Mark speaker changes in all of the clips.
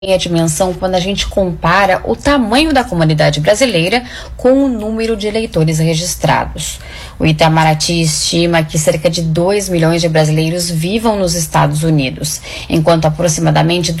Speaker 1: a dimensão quando a gente compara o tamanho da comunidade brasileira com o número de eleitores registrados. O Itamaraty estima que cerca de 2 milhões de brasileiros vivam nos Estados Unidos, enquanto aproximadamente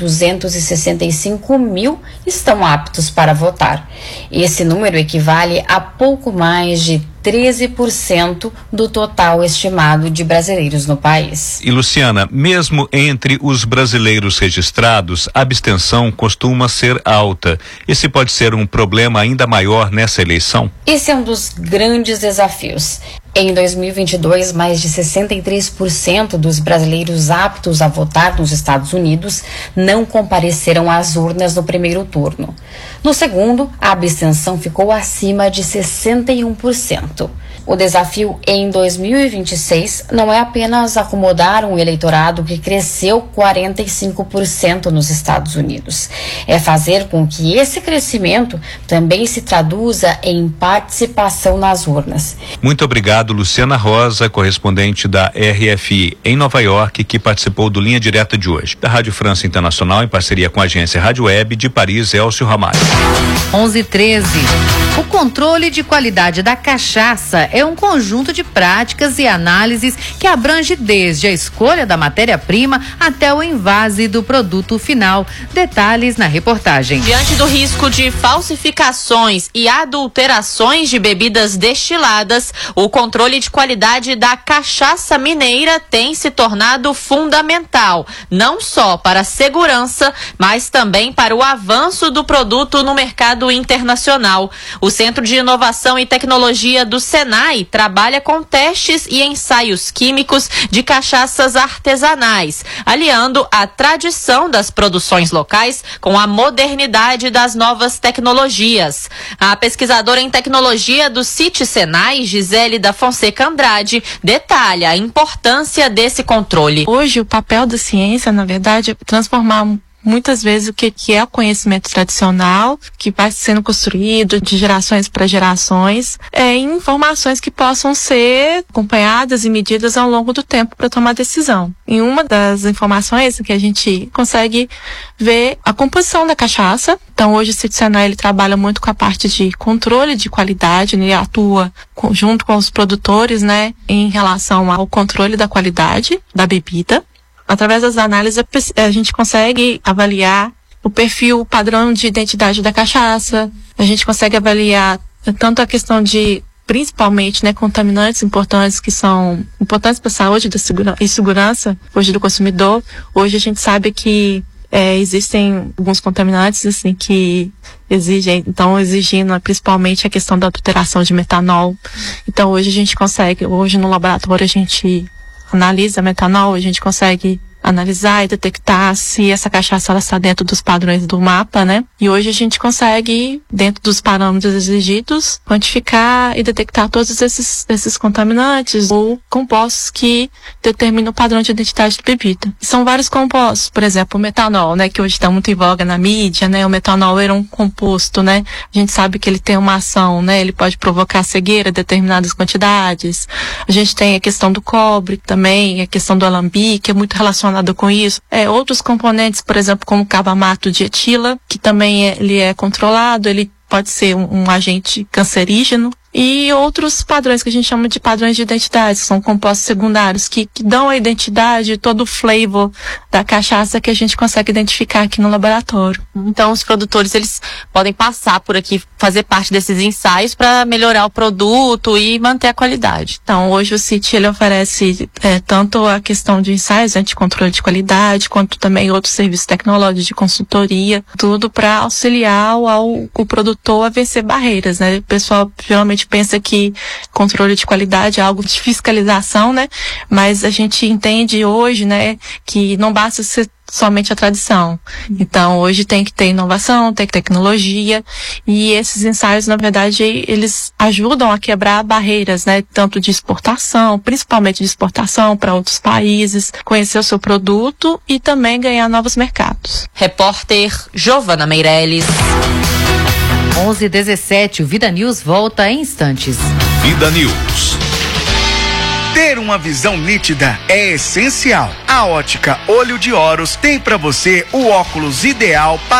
Speaker 1: 265 mil estão aptos para votar. Esse número equivale a pouco mais de 13% do total estimado de brasileiros no país.
Speaker 2: E Luciana, mesmo entre os brasileiros registrados, a abstenção costuma ser alta. Esse pode ser um problema ainda maior nessa eleição?
Speaker 1: Esse é um dos grandes desafios. Em 2022, mais de 63% dos brasileiros aptos a votar nos Estados Unidos não compareceram às urnas no primeiro turno. No segundo, a abstenção ficou acima de 61%. O desafio em 2026 não é apenas acomodar um eleitorado que cresceu 45% nos Estados Unidos. É fazer com que esse crescimento também se traduza em participação nas urnas.
Speaker 2: Muito obrigado, Luciana Rosa, correspondente da RFI em Nova York, que participou do Linha Direta de hoje. Da Rádio França Internacional, em parceria com a agência Rádio Web de Paris, Elcio Ramalho.
Speaker 3: 11:13. O controle de qualidade da cachaça é um conjunto de práticas e análises que abrange desde a escolha da matéria-prima até o envase do produto final. Detalhes na reportagem.
Speaker 4: Diante do risco de falsificações e adulterações de bebidas destiladas, o controle de qualidade da cachaça mineira tem se tornado fundamental, não só para a segurança, mas também para o avanço do produto no mercado internacional. O Centro de Inovação e Tecnologia do Senai trabalha com testes e ensaios químicos de cachaças artesanais, aliando a tradição das produções locais com a modernidade das novas tecnologias. A pesquisadora em tecnologia do CIT Senai, Gisele da Fonseca Andrade, detalha a importância desse controle.
Speaker 5: Hoje, o papel da ciência, na verdade, é transformar muitas vezes o que é o conhecimento tradicional, que vai sendo construído de gerações para gerações, em informações que possam ser acompanhadas e medidas ao longo do tempo para tomar decisão. Em uma das informações que a gente consegue ver a composição da cachaça. Então, hoje o CIT Senai ele trabalha muito com a parte de controle de qualidade, ele atua junto com os produtores, em relação ao controle da qualidade da bebida. Através das análises, a gente consegue avaliar o perfil, o padrão de identidade da cachaça. A gente consegue avaliar tanto a questão de, principalmente, contaminantes importantes que são importantes para a saúde e segurança hoje do consumidor. Hoje a gente sabe que existem alguns contaminantes assim que exigindo principalmente a questão da adulteração de metanol. Então hoje no laboratório a gente analisa metanol, a gente consegue analisar e detectar se essa cachaça ela está dentro dos padrões do mapa, E hoje a gente consegue, dentro dos parâmetros exigidos, quantificar e detectar todos esses contaminantes ou compostos que determinam o padrão de identidade de bebida. São vários compostos, por exemplo, o metanol, que hoje está muito em voga na mídia, O metanol era um composto, A gente sabe que ele tem uma ação, Ele pode provocar cegueira em determinadas quantidades. A gente tem a questão do cobre também, a questão do alambique, é muito relacionado com isso. Outros componentes, por exemplo, como o carbamato de etila, que também ele é controlado, ele pode ser um agente cancerígeno. E outros padrões que a gente chama de padrões de identidade, que são compostos secundários, que dão a identidade, todo o flavor da cachaça que a gente consegue identificar aqui no laboratório.
Speaker 4: Então, os produtores, eles podem passar por aqui, fazer parte desses ensaios para melhorar o produto e manter a qualidade.
Speaker 5: Então, hoje o CIT, ele oferece tanto a questão de ensaios, de controle de qualidade, quanto também outros serviços tecnológicos de consultoria, tudo para auxiliar o produtor a vencer barreiras, O pessoal geralmente pensa que controle de qualidade é algo de fiscalização, Mas a gente entende hoje, que não basta ser somente a tradição. Então, hoje tem que ter inovação, tem que ter tecnologia, e esses ensaios, na verdade, eles ajudam a quebrar barreiras, tanto de exportação, principalmente de exportação para outros países, conhecer o seu produto e também ganhar novos mercados.
Speaker 4: Repórter Giovana Meirelles.
Speaker 3: 11:17, o Vida News volta em instantes.
Speaker 2: Vida News.
Speaker 6: Ter uma visão nítida é essencial. A Ótica Olho de Horus tem para você o óculos ideal para